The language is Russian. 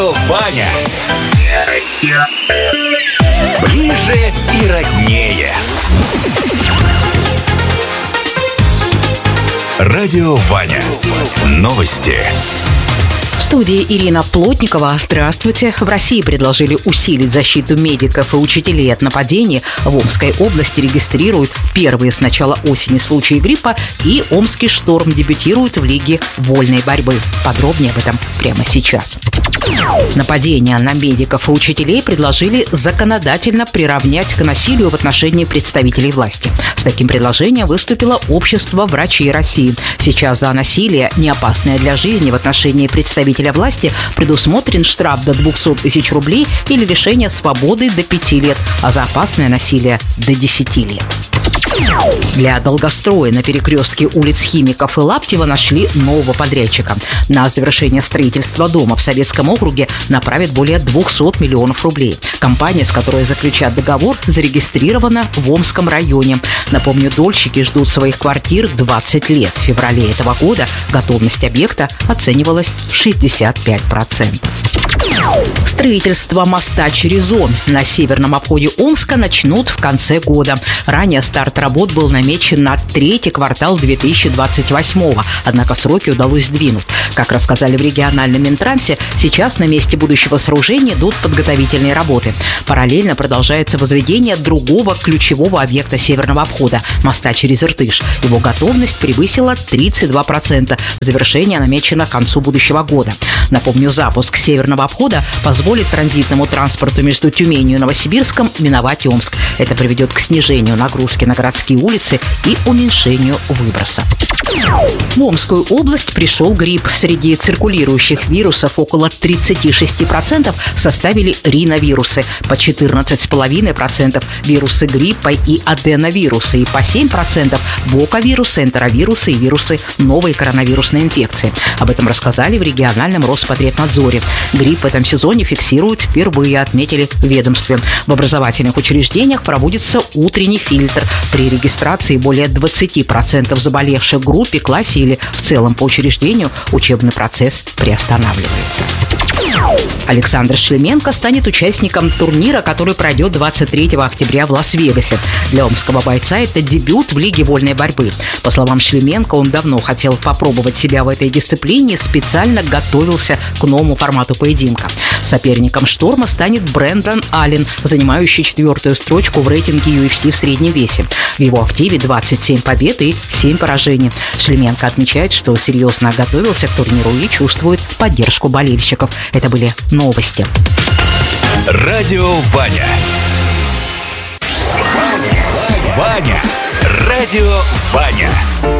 Ваня. Ближе и роднее. Радио Ваня. Новости. В студии Ирина Плотникова. Здравствуйте. В России предложили усилить защиту медиков и учителей от нападений. В Омской области регистрируют первые с начала осени случаи гриппа, и Омский «Шторм» дебютирует в Лиге вольной борьбы. Подробнее об этом прямо сейчас. Нападения на медиков и учителей предложили законодательно приравнять к насилию в отношении представителей власти. С таким предложением выступило Общество врачей России. Сейчас за насилие, не опасное для жизни, в отношении представителя власти предусмотрен штраф до 200 тысяч рублей или лишение свободы до 5 лет, а за опасное насилие до 10 лет. Для долгостроя на перекрестке улиц Химиков и Лаптева нашли нового подрядчика. На завершение строительства дома в Советском округе направят более 200 миллионов рублей. Компания, с которой заключат договор, зарегистрирована в Омском районе. Напомню, дольщики ждут своих квартир 20 лет. В феврале этого года готовность объекта оценивалась в 65%. Строительство моста через Он на северном обходе Омска начнут в конце года. Ранее старт работ был намечен на третий квартал 2028-го, однако сроки удалось сдвинуть. Как рассказали в региональном Минтрансе, сейчас на месте будущего сооружения идут подготовительные работы. Параллельно продолжается возведение другого ключевого объекта северного обхода – моста через Иртыш. Его готовность превысила 32%. Завершение намечено к концу будущего года. Напомню, запуск северного обхода позволит транзитному транспорту между Тюменью и Новосибирском миновать Омск. Это приведет к снижению нагрузки на городские улицы и уменьшению выброса. В Омскую область пришел грипп. Среди циркулирующих вирусов около 36% составили риновирусы, по 14,5% вирусы гриппа и аденовирусы, и по 7% боковирусы, энтеровирусы и вирусы новой коронавирусной инфекции. Об этом рассказали в региональном Роспотребнадзоре. Грипп в этом сезоне фиксируют впервые, отметили в ведомстве. В образовательных учреждениях проводится утренний фильтр. При регистрации более 20% заболевших в группе, классе или в целом по учреждению учебный процесс приостанавливается. Александр Шлеменко станет участником турнира, который пройдет 23 октября в Лас-Вегасе. Для омского бойца это дебют в Лиге вольной борьбы. По словам Шлеменко, он давно хотел попробовать себя в этой дисциплине и специально готовился к новому формату поединка. Соперником «Шторма» станет Брэндон Аллен, занимающий 4-ю строчку в рейтинге UFC в среднем весе. В его активе 27 побед и 7 поражений. Шлеменко отмечает, что серьезно готовился к турниру и чувствует поддержку болельщиков. Это были новости. Радио Ваня. Ваня. Радио Ваня.